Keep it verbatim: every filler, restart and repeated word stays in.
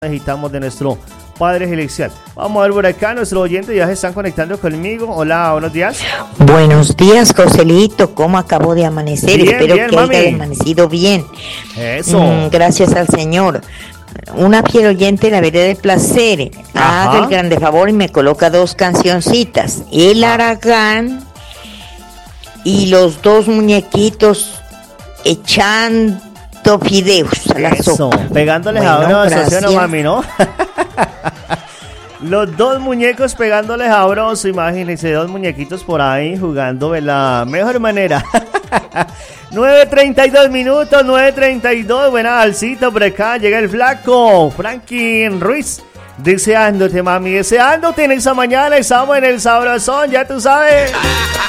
necesitamos de nuestro Padre Celestial. Vamos a ver por acá, nuestros oyentes ya se están conectando conmigo. Hola, buenos días. Buenos días, Joselito. ¿Cómo acabó de amanecer? Bien, Espero bien, que mami. haya amanecido bien. Eso. Mm, gracias al Señor. Una fiel oyente de la vereda del placer. Ajá. Haga el grande favor y me coloca dos cancioncitas. El Aragán y los dos muñequitos echando fideos a la Eso, sopa. pegándoles Bueno, a broso, ¿sí o gracias. no, mami, no? Los dos muñecos pegándoles a broso, imagínense, dos muñequitos por ahí jugando de la mejor manera. nueve treinta y dos minutos, nueve treinta y dos, buena alcita por acá, llega el flaco, Franklin Ruiz, deseándote, mami, deseándote en esa mañana, estamos en el sabrosón, ya tú sabes.